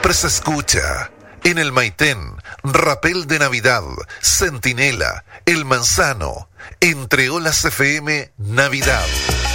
siempre se escucha. En el Maitén, Rapel de Navidad, Centinela, El Manzano, Entre Olas FM, Navidad.